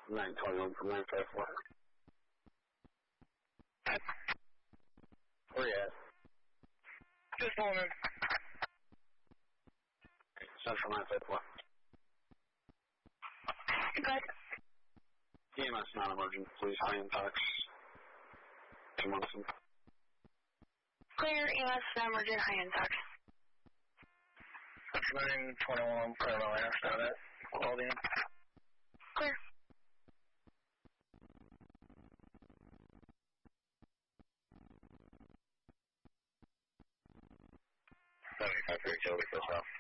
921 from 954. Where you at? Just morning. Central 954. Good. EMS non-emergent, please. High intox. 2 months. Clear, EMS non-emergent, high intox. 921, Paramount asked out that. Called in. Clear. Utility first off.